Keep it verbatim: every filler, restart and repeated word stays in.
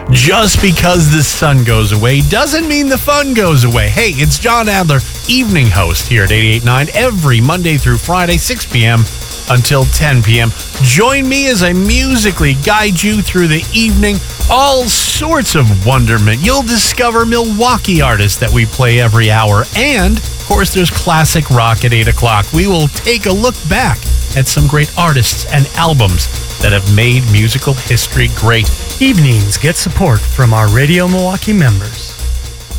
Just because the sun goes away doesn't mean the fun goes away. Hey, it's John Adler, evening host here at eighty-eight point nine every Monday through Friday, six p.m. until ten p.m. Join me as I musically guide you through the evening. All sorts of wonderment. You'll discover Milwaukee artists that we play every hour. And, of course, there's classic rock at eight o'clock. We will take a look back at some great artists and albums that have made musical history great. Evenings get support from our Radio Milwaukee members.